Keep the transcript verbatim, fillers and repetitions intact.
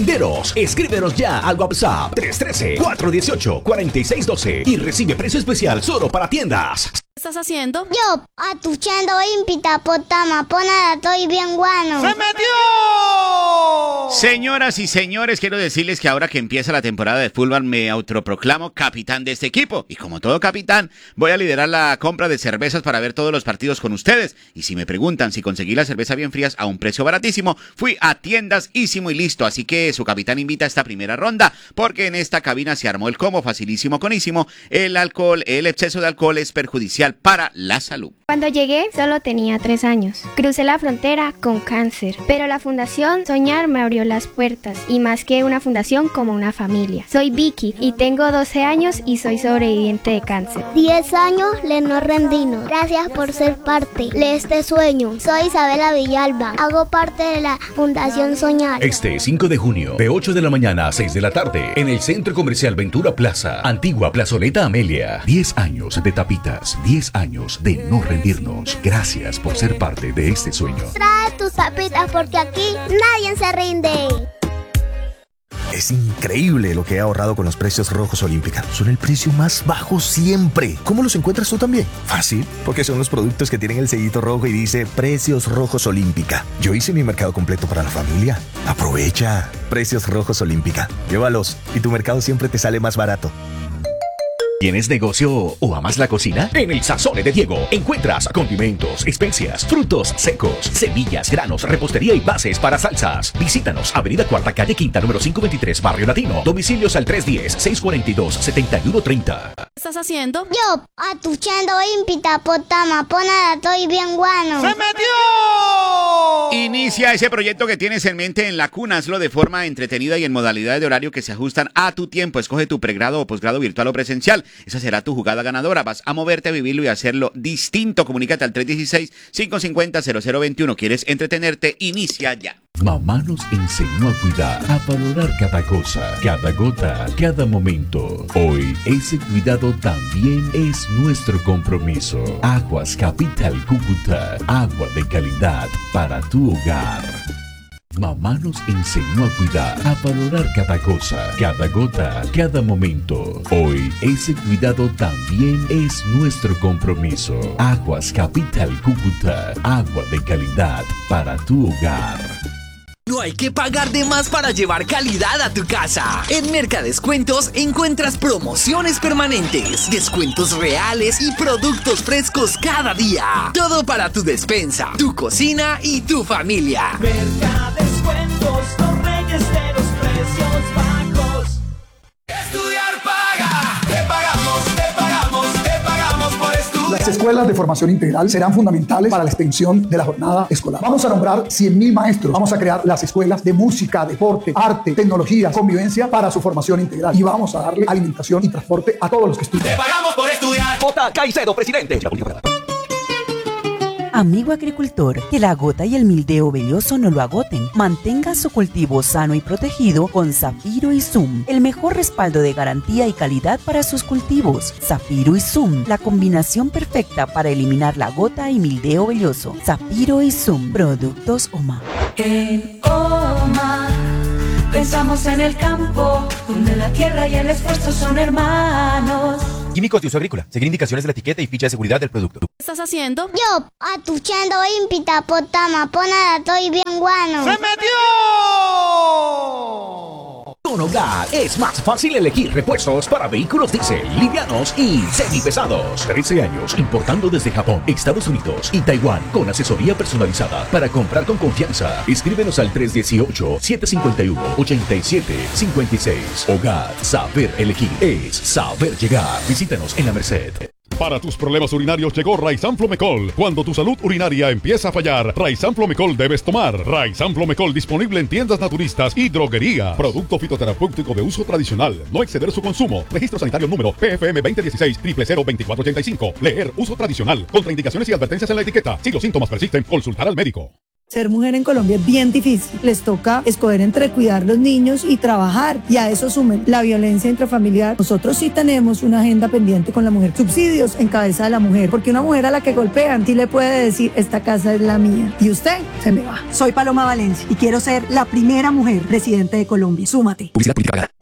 Linderos. Escríbenos ya al WhatsApp tres uno tres, cuatro uno ocho, cuatro seis uno dos y recibe precio especial solo para tiendas. ¿Qué estás haciendo? Yo, atuchando impita potama, ponada, estoy bien guano. ¡Se metió! Señoras y señores, quiero decirles que ahora que empieza la temporada de fútbol me autoproclamo capitán de este equipo. Y como todo capitán, voy a liderar la compra de cervezas para ver todos los partidos con ustedes. Y si me preguntan si conseguí la cerveza bien frías a un precio baratísimo, fui a Tiendas Ísimo y listo. Así que su capitán invita a esta primera ronda, porque en esta cabina se armó el combo facilísimo con Ísimo. El alcohol, el exceso de alcohol es perjudicial para la salud. Cuando llegué solo tenía tres años. Crucé la frontera con cáncer, pero la Fundación Soñar me abrió las puertas y más que una fundación, como una familia. Soy Vicky y tengo doce años y soy sobreviviente de cáncer. diez años le no rendino. Gracias por ser parte de este sueño. Soy Isabela Villalba. Hago parte de la Fundación Soñar. Este cinco de junio, de ocho de la mañana a seis de la tarde, en el Centro Comercial Ventura Plaza, antigua Plazoleta Amelia. diez años de tapitas, diez años de no rendirnos. Gracias por ser parte de este sueño. Trae tus tapitas porque aquí nadie se rinde. Es increíble lo que he ahorrado con los precios Rojos Olímpica. Son el precio más bajo siempre. ¿Cómo los encuentras tú también? Fácil, porque son los productos que tienen el sellito rojo y dice Precios Rojos Olímpica. Yo hice mi mercado completo para la familia. Aprovecha. Precios Rojos Olímpica. Llévalos y tu mercado siempre te sale más barato. ¿Tienes negocio o amas la cocina? En el Sazone de Diego encuentras condimentos, especias, frutos secos, semillas, granos, repostería y bases para salsas. Visítanos, Avenida Cuarta Calle Quinta, número quinientos veintitrés, Barrio Latino. Domicilios al tres uno cero, seis cuatro dos, siete uno tres cero. ¿Qué estás haciendo? Yo, atuchando impita potama, ponada, estoy bien guano. ¡Se metió! Inicia ese proyecto que tienes en mente en la cuna. Hazlo de forma entretenida y en modalidades de horario que se ajustan a tu tiempo. Escoge tu pregrado o posgrado virtual o presencial. Esa será tu jugada ganadora. Vas a moverte, a vivirlo y a hacerlo distinto. Comunícate al tres uno seis, cinco cinco cero, cero cero dos uno. ¿Quieres entretenerte? Inicia ya. Mamá nos enseñó a cuidar, a valorar cada cosa, cada gota, cada momento. Hoy ese cuidado también es nuestro compromiso. Aguas Capital Cúcuta, agua de calidad para tu hogar. Mamá nos enseñó a cuidar, a valorar cada cosa, cada gota, cada momento. Hoy ese cuidado también es nuestro compromiso. Aguas Capital Cúcuta, agua de calidad para tu hogar. No hay que pagar de más para llevar calidad a tu casa. En Mercadescuentos encuentras promociones permanentes, descuentos reales y productos frescos cada día. Todo para tu despensa, tu cocina y tu familia. Mercadescuentos, los reyes de los precios bajos. Estudiar paga. Te pagamos, te pagamos, te pagamos por estudiar. Las escuelas de formación integral serán fundamentales para la extensión de la jornada escolar. Vamos a nombrar cien mil maestros. Vamos a crear las escuelas de música, deporte, arte, tecnología, convivencia para su formación integral. Y vamos a darle alimentación y transporte a todos los que estudian. Te pagamos por estudiar. J. Caicedo, presidente. Amigo agricultor, que la gota y el mildeо velloso no lo agoten. Mantenga su cultivo sano y protegido con Zafiro y Zoom, el mejor respaldo de garantía y calidad para sus cultivos. Zafiro y Zoom, la combinación perfecta para eliminar la gota y mildeо velloso. Zafiro y Zoom, productos OMA. En OMA pensamos en el campo, donde la tierra y el esfuerzo son hermanos. Químicos de uso agrícola. Seguir indicaciones de la etiqueta y ficha de seguridad del producto. ¿Qué estás haciendo? Yo, atuchando impita potama, ponada, estoy bien guano. ¡Se metió! Con Hogar es más fácil elegir repuestos para vehículos diésel, livianos y semipesados. trece años importando desde Japón, Estados Unidos y Taiwán con asesoría personalizada para comprar con confianza. Escríbenos al tres uno ocho, siete cinco uno, ocho siete cinco seis. Hogar, saber elegir es saber llegar. Visítanos en la Merced. Para tus problemas urinarios llegó Raizan Flomecol. Cuando tu salud urinaria empieza a fallar, Raizan Flomecol debes tomar. Raizan Flomecol disponible en tiendas naturistas y droguería. Producto fitoterapéutico de uso tradicional. No exceder su consumo. Registro sanitario número P F M veinte dieciséis, cero cero cero, veinticuatro ochenta y cinco. Leer uso tradicional. Contraindicaciones y advertencias en la etiqueta. Si los síntomas persisten, consultar al médico. Ser mujer en Colombia es bien difícil. Les toca escoger entre cuidar los niños y trabajar. Y a eso sumen la violencia intrafamiliar. Nosotros sí tenemos una agenda pendiente con la mujer. Subsidios en cabeza de la mujer. Porque una mujer a la que golpean sí le puede decir, esta casa es la mía. Y usted se me va. Soy Paloma Valencia y quiero ser la primera mujer presidente de Colombia. Súmate. Publicidad política pagada.